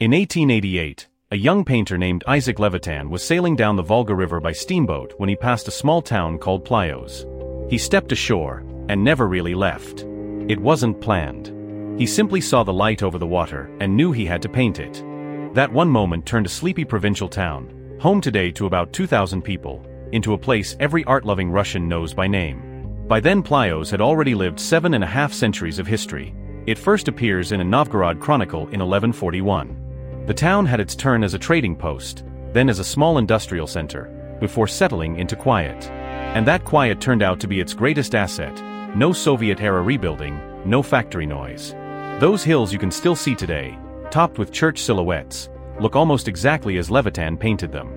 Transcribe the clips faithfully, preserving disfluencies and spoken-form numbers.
In eighteen eighty-eight, a young painter named Isaac Levitan was sailing down the Volga River by steamboat when he passed a small town called Plyos. He stepped ashore, and never really left. It wasn't planned. He simply saw the light over the water and knew he had to paint it. That one moment turned a sleepy provincial town, home today to about two thousand people, into a place every art-loving Russian knows by name. By then Plyos had already lived seven and a half centuries of history. It first appears in a Novgorod chronicle in eleven forty-one. The town had its turn as a trading post, then as a small industrial center, before settling into quiet. And that quiet turned out to be its greatest asset. No Soviet-era rebuilding, no factory noise. Those hills you can still see today, topped with church silhouettes, look almost exactly as Levitan painted them.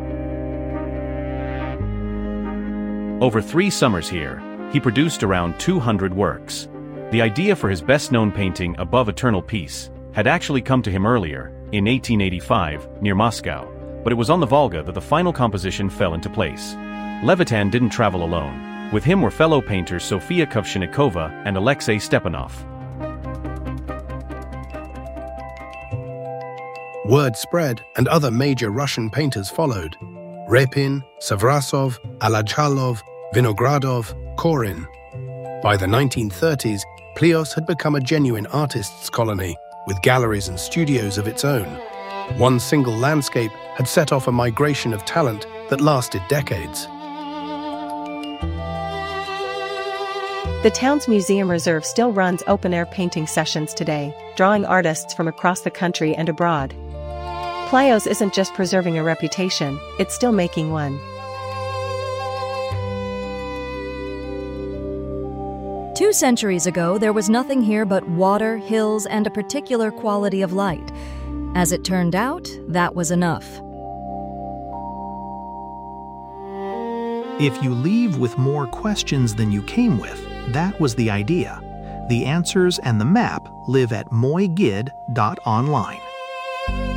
Over three summers here, he produced around two hundred works. The idea for his best-known painting Above Eternal Peace had actually come to him earlier, in eighteen eighty-five, near Moscow, but it was on the Volga that the final composition fell into place. Levitan didn't travel alone. With him were fellow painters Sofia Kovshinnikova and Alexei Stepanov. Word spread, and other major Russian painters followed. Repin, Savrasov, Alajhalov, Vinogradov, Korin. By the nineteen thirties, Plyos had become a genuine artists' colony, with galleries and studios of its own. One single landscape had set off a migration of talent that lasted decades. The town's museum reserve still runs open-air painting sessions today, drawing artists from across the country and abroad. Plyos isn't just preserving a reputation, it's still making one. Two centuries ago, there was nothing here but water, hills, and a particular quality of light. As it turned out, that was enough. If you leave with more questions than you came with, that was the idea. The answers and the map live at moygid dot online.